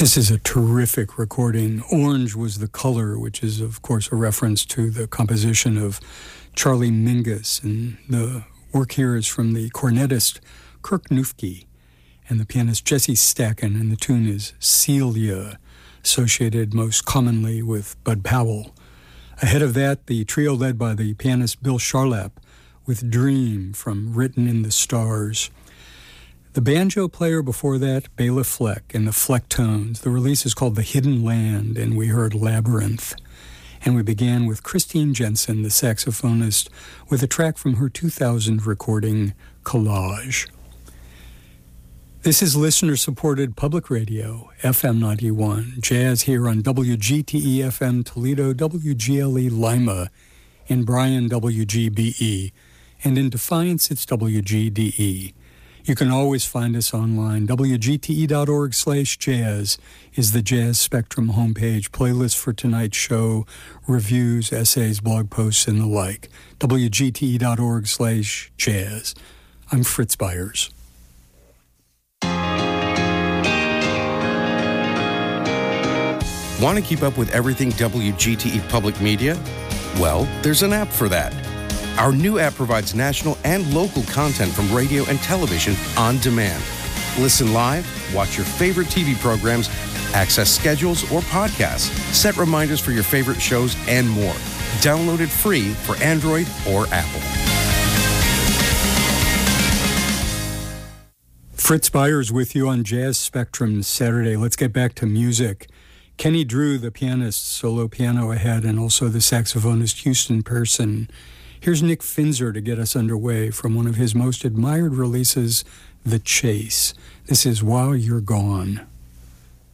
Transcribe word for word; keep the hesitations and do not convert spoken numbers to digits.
This is a terrific recording. Orange was the color, which is, of course, a reference to the composition of Charlie Mingus. And the work here is from the cornetist Kirk Nufke and the pianist Jesse Stacken, and the tune is Celia, associated most commonly with Bud Powell. Ahead of that, the trio led by the pianist Bill Charlap with Dream from Written in the Stars. The banjo player before that, Bela Fleck, and the Flecktones. The release is called The Hidden Land, and we heard Labyrinth. And we began with Christine Jensen, the saxophonist, with a track from her two thousand recording, Collage. This is listener-supported public radio, F M ninety-one, jazz here on W G T E F M Toledo, W G L E Lima, in Bryan, W G B E, and in Defiance, it's W G D E. You can always find us online. W G T E dot org slash jazz is the Jazz Spectrum homepage, playlist for tonight's show, reviews, essays, blog posts, and the like. W G T E dot org slash jazz. I'm Fritz Byers. Want to keep up with everything W G T E Public Media? Well, there's an app for that. Our new app provides national and local content from radio and television on demand. Listen live, watch your favorite T V programs, access schedules or podcasts, set reminders for your favorite shows, and more. Download it free for Android or Apple. Fritz Byers with you on Jazz Spectrum Saturday. Let's get back to music. Kenny Drew, the pianist, solo piano ahead, and also the saxophonist Houston Pearson. Here's Nick Finzer to get us underway from one of his most admired releases, The Chase. This is While You're Gone.